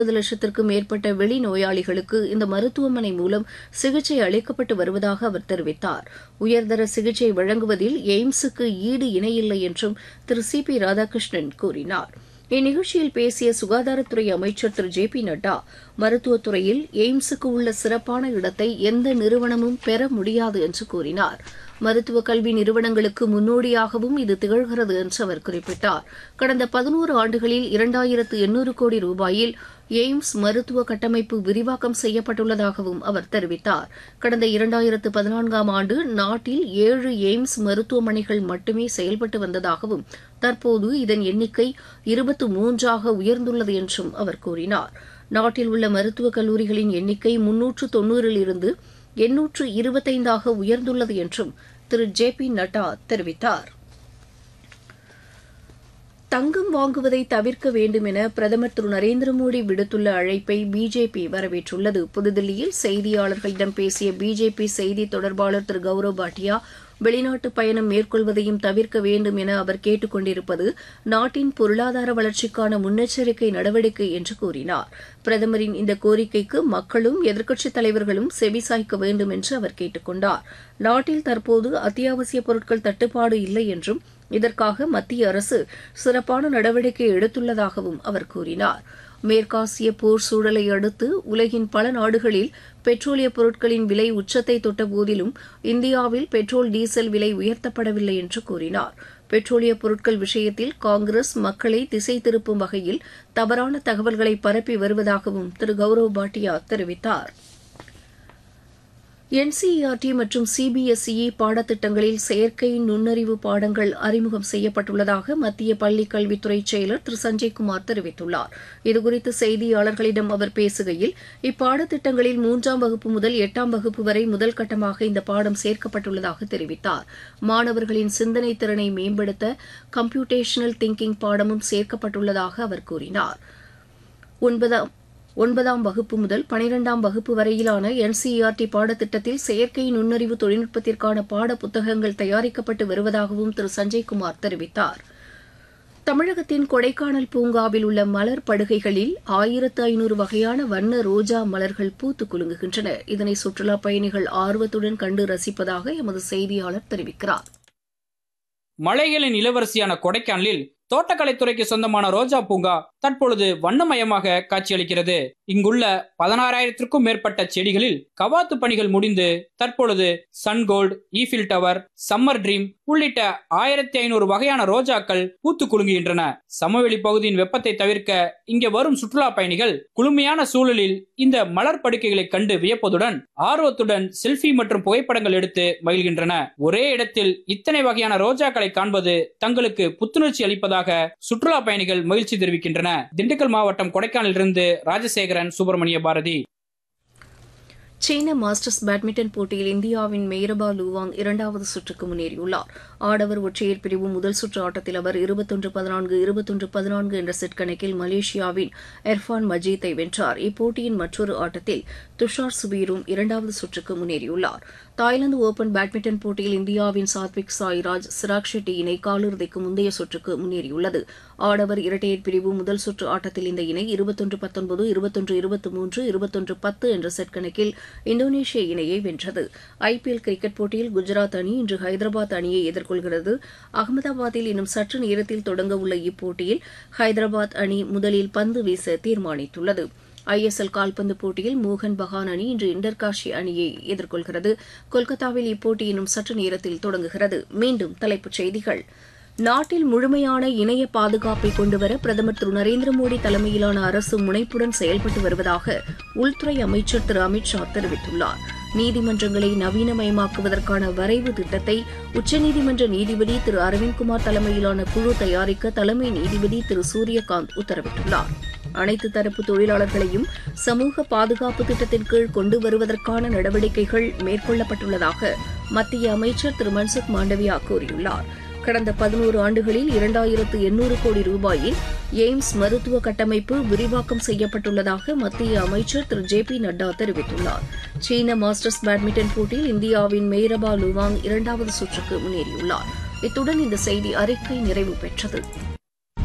லட்சத்திற்கும் மேற்பட்ட வெளிநோயாளிகளுக்கு இந்த மருத்துவமனை மூலம் சிகிச்சை அளிக்கப்பட்டு வருவதாக அவர் தெரிவித்தார். உயர்தர சிகிச்சை வழங்குவதில் எய்ம்ஸுக்கு ஈடு இணையில்லை என்றும் திரு சி பி ராதாகிருஷ்ணன் கூறினார். இந்நிகழ்ச்சியில் பேசிய சுகாதாரத்துறை அமைச்சர் திரு ஜே பி நட்டா, மருத்துவத்துறையில் எய்ம்ஸுக்கு உள்ள சிறப்பான இடத்தை எந்த நிறுவனமும் பெற முடியாது என்று கூறினார். மருத்துவக் கல்வி நிறுவனங்களுக்கு முன்னோடியாகவும் இது திகழ்கிறது என்று அவர் குறிப்பிட்டார். கடந்த 11 ஆண்டுகளில் 2800 கோடி ரூபாயில் எய்ம்ஸ் மருத்துவ கட்டமைப்பு விரிவாக்கம் செய்யப்பட்டுள்ளதாகவும் அவர் தெரிவித்தார். கடந்த 2014ஆம் ஆண்டு நாட்டில் 7 எய்ம்ஸ் மருத்துவமனைகள் மட்டுமே செயல்பட்டு வந்ததாகவும் தற்போது இதன் எண்ணிக்கை 23ஆக உயர்ந்துள்ளது என்றும் அவர் கூறினார். நாட்டில் உள்ள மருத்துவக் கல்லூரிகளின் எண்ணிக்கை 390லிருந்து 825ஆக உயர்ந்துள்ளது என்றும் திரு ஜே பி நட்டா தெரிவித்தார். தங்கம் வாங்குவதை தவிர்க்க வேண்டும் என பிரதமர் திரு நரேந்திர மோடி விடுத்துள்ள அழைப்பை பிஜேபி வரவேற்றுள்ளது. புதுதில்லியில் செய்தியாளர்களிடம் பேசிய பிஜேபி செய்தி தொடர்பாளர் திரு கௌரவ் பாட்டியா, வெளிநாட்டு பயணம் மேற்கொள்வதையும் தவிர்க்க வேண்டும் என அவர் கேட்டுக் கொண்டிருப்பது நாட்டின் பொருளாதார வளர்ச்சிக்கான முன்னெச்சரிக்கை நடவடிக்கை என்று கூறினார். பிரதமரின் இந்த கோரிக்கைக்கு மக்களும் எதிர்க்கட்சித் தலைவர்களும் செவிசாய்க்க வேண்டும் என்று அவர் கேட்டுக் கொண்டார். நாட்டில் தற்போது அத்தியாவசிய பொருட்கள் தட்டுப்பாடு இல்லை என்றும் இதற்காக மத்திய அரசு சிறப்பான நடவடிக்கை எடுத்துள்ளதாகவும் அவர் கூறினார். மேற்காசிய போர் சூழலை அடுத்து உலகின் பல நாடுகளில் பெட்ரோலிய பொருட்களின் விலை உச்சத்தை தொட்ட போதிலும் இந்தியாவில் பெட்ரோல் டீசல் விலை உயர்த்தப்படவில்லை என்று கூறினார். பெட்ரோலிய பொருட்கள் விஷயத்தில் காங்கிரஸ் மக்களை திசை திருப்பும் வகையில் தவறான தகவல்களை பரப்பி வருவதாகவும் திரு கௌரவ் பாட்டியா தெரிவித்தார். என்சிஇஆர்டி மற்றும் சிபிஎஸ்இ பாடத்திட்டங்களில் செயற்கை நுண்ணறிவு பாடங்கள் அறிமுகம் செய்யப்பட்டுள்ளதாக மத்திய பள்ளிக் கல்வித்துறை செயலர் திரு சஞ்சய்குமார் தெரிவித்துள்ளார். இதுகுறித்து செய்தியாளர்களிடம் அவர் பேசுகையில், இப்பாடத்திட்டங்களில் 3ஆம் வகுப்பு முதல் 8ஆம் வகுப்பு வரை முதல் கட்டமாக இந்த பாடம் சேர்க்கப்பட்டுள்ளதாக தெரிவித்தார். மாணவர்களின் சிந்தனை திறனை மேம்படுத்த கம்ப்யூட்டேஷனல் திங்கிங் பாடமும் சேர்க்கப்பட்டுள்ளதாக அவர் கூறினார். 9ஆம் வகுப்பு முதல் 12ஆம் வகுப்பு வரையிலான என்சிஇஆர்டி பாடத்திட்டத்தில் செயற்கை நுண்ணறிவு தொழில்நுட்பத்திற்கான பாட புத்தகங்கள் தயாரிக்கப்பட்டு வருவதாகவும் திரு சஞ்சய்குமார் தெரிவித்தார். தமிழகத்தின் கொடைக்கானல் பூங்காவில் உள்ள மலர் படுகைகளில் 1500 வகையான வண்ண ரோஜா மலர்கள் பூத்து குலுங்குகின்றன. இதனை சுற்றுலாப் பயணிகள் ஆர்வத்துடன் கண்டு ரசிப்பதாக எமது செய்தியாளர் தெரிவிக்கிறார். மலைகளின் இளவரசியான கொடைக்கானலில் தோட்டக்கலைத்துறைக்கு சொந்தமான ரோஜா பூங்கா தற்பொழுது வண்ணமயமாக காட்சியளிக்கிறது. இங்குள்ள 16,000க்கும் மேற்பட்ட செடிகளில் கவாத்து பணிகள் முடிந்து தற்பொழுது sungold, Eiffel tower, summer dream உள்ளிட்ட 1500 வகையான ரோஜாக்கள் பூத்து குலுங்குகின்றன. சமவெளி பகுதியின் வெப்பத்தை தவிர்க்க இங்கே வரும் சுற்றுலா பயணிகள் குளுமையான சூழலில் இந்த மலர் படுக்கைகளை கண்டு வியப்பதுடன் ஆர்வத்துடன் செல்ஃபி மற்றும் புகைப்படங்கள் எடுத்து மகிழ்கின்றன. ஒரே இடத்தில் இத்தனை வகையான ரோஜாக்களை காண்பது தங்களுக்கு புத்துணர்ச்சி அளிப்பதாக சுற்றுலா பயணிகள் மகிழ்ச்சி தெரிவிக்கின்றனர். திண்டுக்கல் மாவட்டம் கொடைக்கானலிலிருந்து ராஜசேகரன், சுப்பிரமணிய பாரதி. சீன மாஸ்டர்ஸ் பேட்மிண்டன் போட்டியில் இந்தியாவின் மெய்ரபா லூவாங் 2வது சுற்றுக்கு முன்னேறியுள்ளார். ஆடவர் ஒற்றையர் பிரிவு முதல் சுற்று ஆட்டத்தில் அவர் 21-14, 21-14 என்ற செட் கணக்கில் மலேசியாவின் எர்ஃபான் மஜீத்தை வென்றார். இப்போட்டியின் மற்றொரு ஆட்டத்தில் துஷார் சுபீரும் 2வது சுற்றுக்கு முன்னேறியுள்ளார். தாய்லாந்து ஓபன் பேட்மிண்டன் போட்டியில் இந்தியாவின் சாத்விக் சாய்ராஜ், சிராக் ஷெட்டி இணை காலிறுதிக்கு முந்தைய சுற்றுக்கு முன்னேறியுள்ளது. ஆடவர் இரட்டையர் பிரிவு முதல் சுற்று ஆட்டத்தில் இந்த இணை 21-19, 21-23, 21-10 என்ற செட் கணக்கில் இந்தோனேஷிய இணையை வென்றது. ஐபிஎல் கிரிக்கெட் போட்டியில் குஜராத் அணி இன்று ஹைதராபாத் அணியை எதிர்கொள்கிறது. அகமதாபாத்தில் இன்னும் சற்று நேரத்தில் தொடங்க உள்ள இப்போட்டியில் ஹைதராபாத் அணி முதலில் பந்து வீச தீர்மானித்துள்ளது. ஐஎஸ்எல் கால்பந்து போட்டியில் மோகன் பகான் அணி இன்று இண்டர்காஷி அணியை எதிர்கொள்கிறது. கொல்கத்தாவில் இப்போட்டி இன்னும் சற்று நேரத்தில் தொடங்குகிறது. மீண்டும் தலைப்புச் செய்திகள். நாட்டில் முழுமையான இணைய பாதுகாப்பை கொண்டுவர பிரதமர் திரு நரேந்திர மோடி தலைமையிலான அரசு முனைப்புடன் செயல்பட்டு வருவதாக உள்துறை அமைச்சர் திரு அமித் ஷா தெரிவித்துள்ளார். நீதிமன்றங்களை நவீனமயமாக்குவதற்கான வரைவு திட்டத்தை உச்சநீதிமன்ற நீதிபதி திரு அரவிந்த்குமார் தலைமையிலான குழு தயாரிக்க தலைமை நீதிபதி திரு சூரியகாந்த் உத்தரவிட்டுள்ளார். அனைத்து தரப்பு தொழிலாளர்களையும் சமூக பாதுகாப்பு திட்டத்தின் கீழ் கொண்டு வருவதற்கான நடவடிக்கைகள் மேற்கொள்ளப்பட்டுள்ளதாக மத்திய அமைச்சர் திரு மன்சுக் மாண்டவியா கூறியுள்ளார். கடந்த 11 ஆண்டுகளில் 2800 கோடி ரூபாயில் எய்ம்ஸ் மருத்துவ கட்டமைப்பு விரிவாக்கம் செய்யப்பட்டுள்ளதாக மத்திய அமைச்சர் திரு ஜே பி நட்டா தெரிவித்துள்ளார். சீன மாஸ்டர்ஸ் பேட்மிண்டன் போட்டியில் இந்தியாவின் மெய்ரபா லுவாங் 2வது சுற்றுக்கு முன்னேறியுள்ளார். இத்துடன் இந்த செய்தி அறிக்கை நிறைவு பெற்றது.